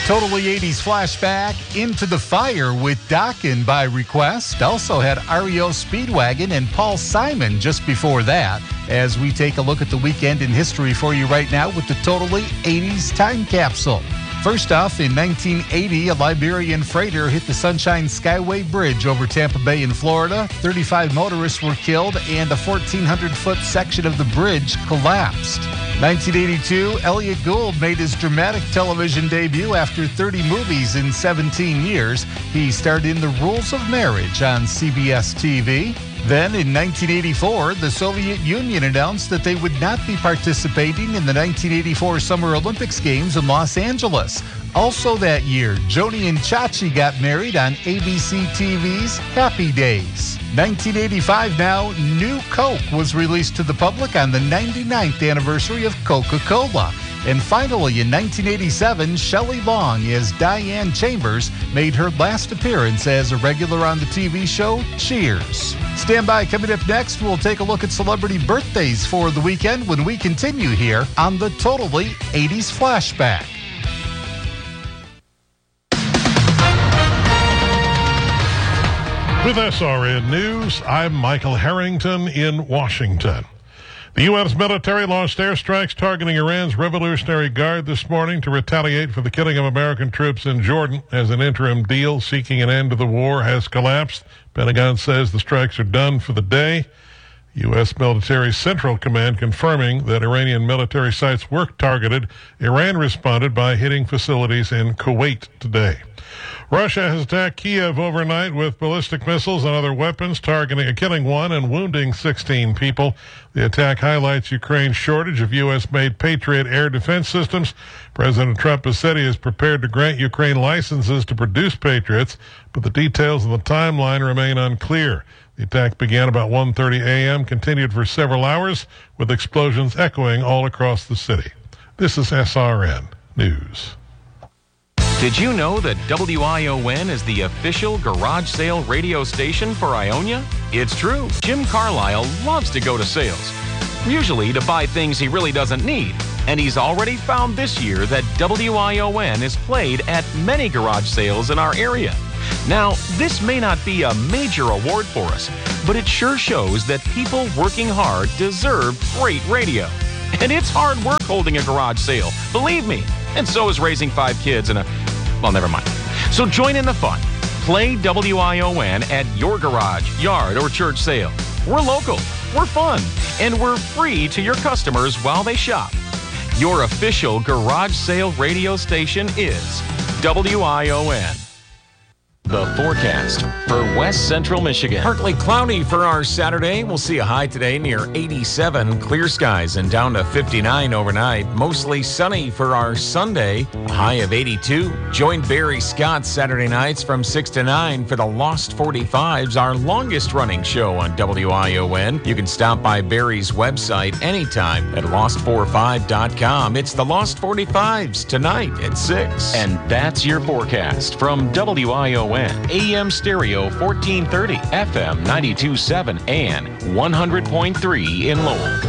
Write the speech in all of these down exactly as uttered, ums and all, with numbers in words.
Totally eighties flashback, Into the Fire with Dokken by request. Also had R E O Speedwagon and Paul Simon just before that, as we take a look at the weekend in history for you right now with the Totally eighties time capsule. First off, in nineteen eighty, a Liberian freighter hit the Sunshine Skyway Bridge over Tampa Bay in Florida. thirty-five motorists were killed and a fourteen hundred foot section of the bridge collapsed. nineteen eighty-two, Elliot Gould made his dramatic television debut after thirty movies in seventeen years. He starred in The Rules of Marriage on C B S T V. Then in nineteen eighty-four, the Soviet Union announced that they would not be participating in the nineteen eighty-four Summer Olympics Games in Los Angeles. Also that year, Joni and Chachi got married on A B C T V's Happy Days. nineteen eighty-five now, New Coke was released to the public on the ninety-ninth anniversary of Coca-Cola. And finally, in nineteen eighty-seven, Shelley Long as Diane Chambers made her last appearance as a regular on the T V show Cheers. Stand by. Coming up next, we'll take a look at celebrity birthdays for the weekend when we continue here on the Totally eighties Flashback. With S R N News, I'm Michael Harrington in Washington. The U S military launched airstrikes targeting Iran's Revolutionary Guard this morning to retaliate for the killing of American troops in Jordan as an interim deal seeking an end to the war has collapsed. Pentagon says the strikes are done for the day. U S military Central Command confirming that Iranian military sites were targeted. Iran responded by hitting facilities in Kuwait today. Russia has attacked Kiev overnight with ballistic missiles and other weapons, targeting, killing one and wounding sixteen people. The attack highlights Ukraine's shortage of U S-made Patriot air defense systems. President Trump has said he is prepared to grant Ukraine licenses to produce Patriots, but the details of the timeline remain unclear. The attack began about one thirty a.m., continued for several hours, with explosions echoing all across the city. This is S R N News. Did you know that W I O N is the official garage sale radio station for Ionia? It's true. Jim Carlisle loves to go to sales, usually to buy things he really doesn't need. And he's already found this year that W I O N is played at many garage sales in our area. Now, this may not be a major award for us, but it sure shows that people working hard deserve great radio. And it's hard work holding a garage sale, believe me. And so is raising five kids and a... Well, never mind. So join in the fun. Play W I O N at your garage, yard, or church sale. We're local, we're fun, and we're free to your customers while they shop. Your official garage sale radio station is W I O N. The forecast for West Central Michigan. Partly cloudy for our Saturday. We'll see a high today near eighty-seven, clear skies, and down to fifty-nine overnight. Mostly sunny for our Sunday, a high of eighty-two. Join Barry Scott Saturday nights from six to nine for the Lost forty-fives, our longest running show on W I O N. You can stop by Barry's website anytime at lost forty-five dot com. It's the Lost forty-fives tonight at six. And that's your forecast from W I O N. A M Stereo fourteen thirty, F M ninety-two point seven, and one hundred point three in Lowell.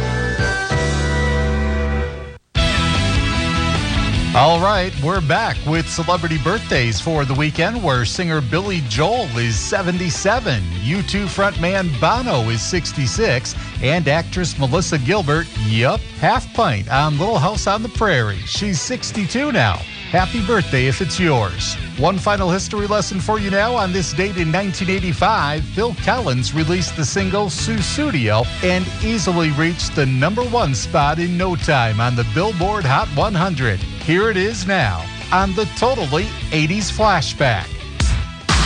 All right, we're back with celebrity birthdays for the weekend, where singer Billy Joel is seventy-seven, U two frontman Bono is sixty-six, and actress Melissa Gilbert, yup, half pint on Little House on the Prairie. She's sixty-two now. Happy birthday if it's yours. One final history lesson for you now. On this date in nineteen eighty-five, Phil Collins released the single Sussudio and easily reached the number one spot in no time on the Billboard Hot one hundred. Here it is now on the Totally eighties Flashback.